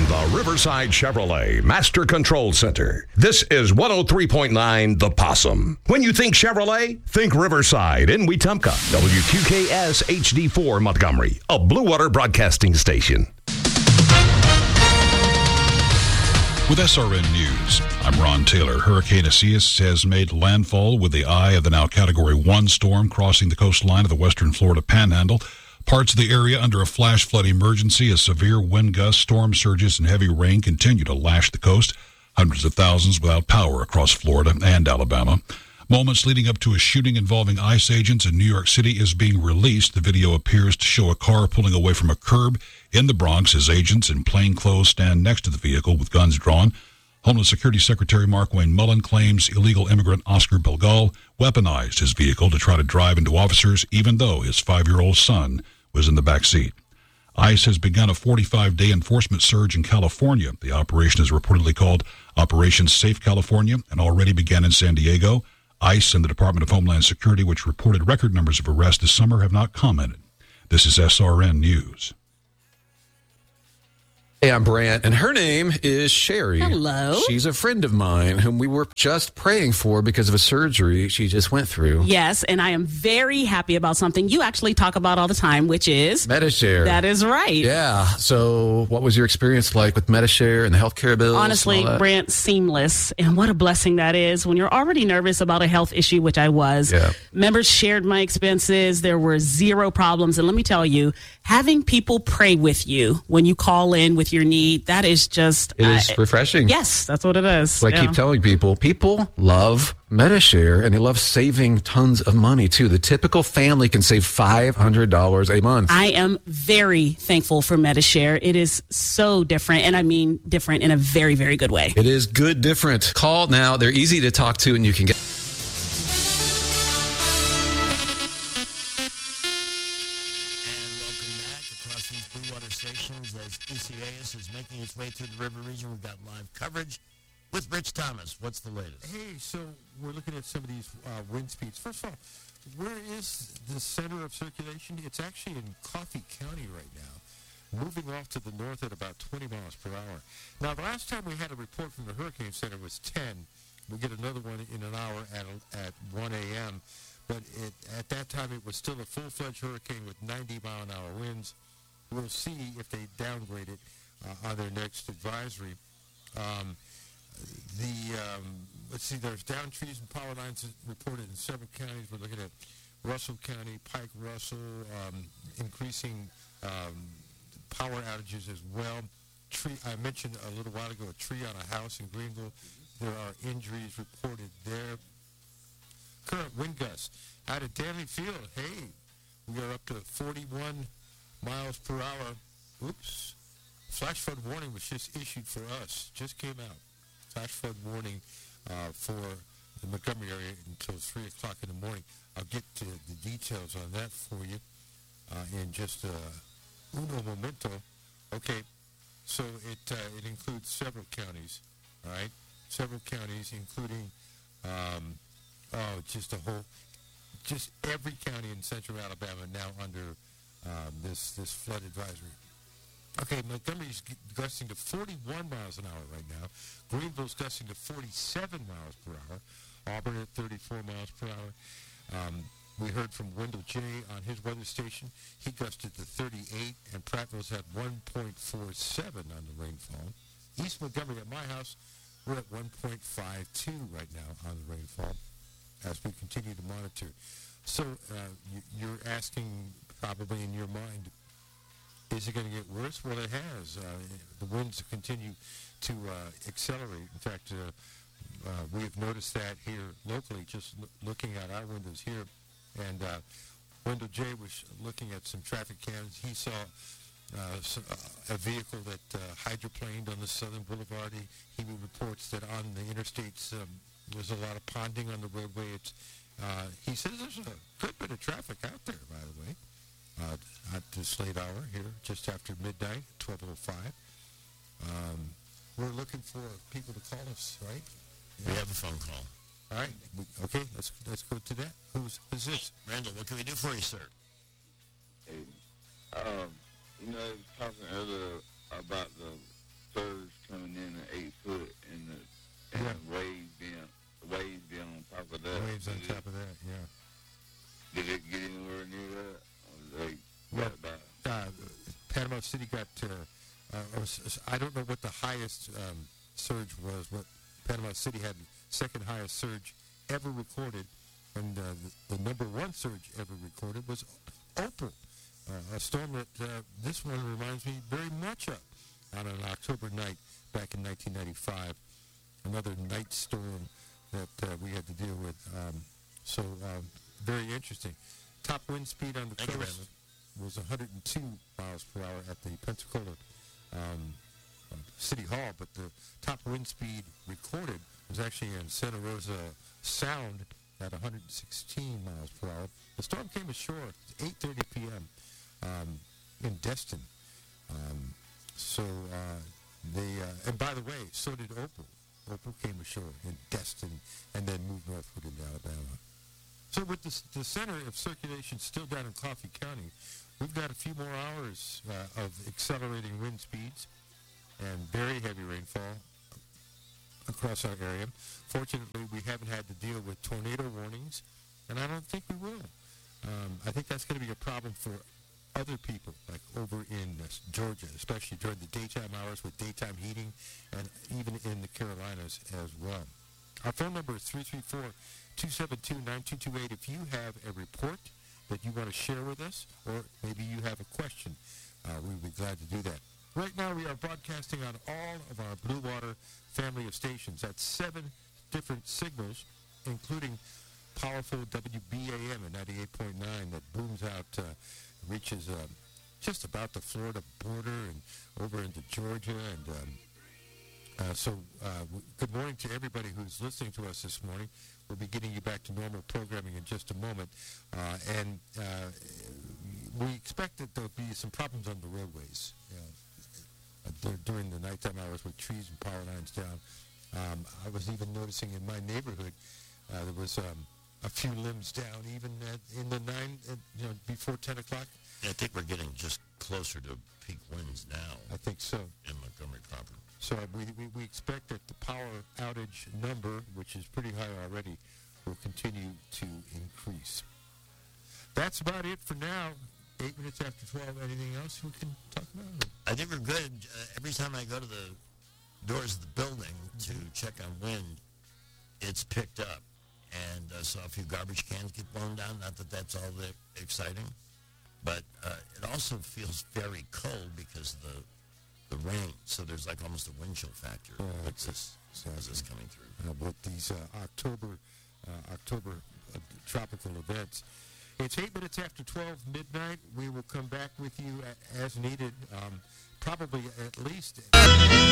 From the Riverside Chevrolet Master Control Center, this is 103.9 The Possum. When you think Chevrolet, think Riverside in Wetumpka. WQKS HD4 Montgomery, a Blue Water Broadcasting station. With SRN News, I'm Ron Taylor. Hurricane Isaias has made landfall with the eye of the now Category 1 storm crossing the coastline of the western Florida Panhandle. Parts of the area under a flash flood emergency as severe wind gusts, storm surges, and heavy rain continue to lash the coast. Hundreds of thousands without power across Florida and Alabama. Moments leading up to a shooting involving ICE agents in New York City is being released. The video appears to show a car pulling away from a curb in the Bronx as agents in plain clothes stand next to the vehicle with guns drawn. Homeland Security Secretary Markwayne Mullin claims illegal immigrant Oscar Belgal weaponized his vehicle to try to drive into officers, even though his 5-year-old son was in the back seat. ICE has begun a 45-day enforcement surge in California. The operation is reportedly called Operation Safe California and already began in San Diego. ICE and the Department of Homeland Security, which reported record numbers of arrests this summer, have not commented. This is SRN News. Hey, I'm Brant, and her name is Sherry. Hello. She's a friend of mine whom we were just praying for because of a surgery she just went through. Yes, and I am very happy about something you actually talk about all the time, which is Medi-Share. That is right. Yeah. So what was your experience like with Medi-Share and the healthcare bills? Honestly, Brant, seamless. And what a blessing that is when you're already nervous about a health issue, which I was. Yeah. Members shared my expenses. There were zero problems. And let me tell you, having people pray with you when you call in with your need, that is just... It is refreshing. Yes, that's what it is. So I keep telling people love Medi-Share, and they love saving tons of money, too. The typical family can save $500 a month. I am very thankful for Medi-Share. It is so different, and I mean different in a very, very good way. It is good different. Call now. They're easy to talk to, and you can get... Its way through the river region. We've got live coverage with Rich Thomas. What's the latest? Hey, so we're looking at some of these wind speeds. First of all, where is the center of circulation? It's actually in Coffee County right now, moving off to the north at about 20 miles per hour. Now, the last time we had a report from the Hurricane Center was 10. We'll get another one in an hour at 1 a.m. But at that time, it was still a full-fledged hurricane with 90-mile-an-hour winds. We'll see if they downgrade it on their next advisory. Let's see, there's down trees and power lines reported in several counties. We're looking at Russell County, Pike, Russell, increasing power outages as well. I mentioned a little while ago a tree on a house in Greenville. There are injuries reported there. Current wind gusts out at Danley Field. Hey, we are up to 41 miles per hour. Oops. Flash flood warning was just issued for us. Just came out. Flash flood warning for the Montgomery area until 3 o'clock in the morning. I'll get to the details on that for you in just uno momento. Okay, so it includes several counties, all right? Several counties, including, just every county in central Alabama now under this flood advisory. Okay, Montgomery's gusting to 41 miles an hour right now. Greenville's gusting to 47 miles per hour. Auburn at 34 miles per hour. We heard from Wendell J. on his weather station. He gusted to 38, and Prattville's had 1.47 on the rainfall. East Montgomery at my house, we're at 1.52 right now on the rainfall as we continue to monitor. So you're asking probably in your mind, is it going to get worse? Well, it has. The winds continue to accelerate. In fact, we have noticed that here locally, just looking at our windows here. And Wendell J. was looking at some traffic cams. He saw a vehicle that hydroplaned on the Southern Boulevard. He reports that on the interstates there's a lot of ponding on the roadway. He says there's a good bit of traffic out there, by the way. At this late hour here, just after midnight, 12:05. We're looking for people to call us, right? Yeah. We have a phone call. All right. Okay, let's go to that. Who's this? Randall, what can we do for you, sir? Hey, talking earlier about the City got, I don't know what the highest surge was. What Panama City had second highest surge ever recorded, and the number one surge ever recorded was Opal, a storm that this one reminds me very much of, on an October night back in 1995. Another night storm that we had to deal with. So very interesting. Top wind speed on the coast was 102 miles per hour at the Pensacola City Hall, but the top wind speed recorded was actually in Santa Rosa Sound at 116 miles per hour. The storm came ashore at 8:30 p.m. In Destin. And by the way, so did Opal. Opal came ashore in Destin and then moved northward into Alabama. So with the center of circulation still down in Coffee County, we've got a few more hours of accelerating wind speeds and very heavy rainfall across our area. Fortunately, we haven't had to deal with tornado warnings, and I don't think we will. I think that's going to be a problem for other people, like over in Georgia, especially during the daytime hours with daytime heating, and even in the Carolinas as well. Our phone number is 334-272-9228. If you have a report that you want to share with us, or maybe you have a question, we'd be glad to do that. Right now, we are broadcasting on all of our Blue Water family of stations. That's 7 different signals, including powerful WBAM at 98.9 that booms out, reaches just about the Florida border and over into Georgia. And good morning to everybody who's listening to us this morning. We'll be getting you back to normal programming in just a moment. We expect that there'll be some problems on the roadways during the nighttime hours with trees and power lines down. I was even noticing in my neighborhood there was a few limbs down even in the before 10 o'clock. Yeah, I think we're getting just closer to peak winds now. I think so. In Montgomery proper. So we expect that the power outage number, which is pretty high already, will continue to increase. That's about it for now. 8 minutes after 12. Anything else we can talk about? I think we're good. Every time I go to the doors of the building to check on wind, it's picked up. And I saw a few garbage cans get blown down. Not that that's all that exciting. But it also feels very cold because of the rain. So there's like almost a wind chill factor as this coming through. With these October tropical events. It's 8 minutes after 12 midnight. We will come back with you as needed, probably at least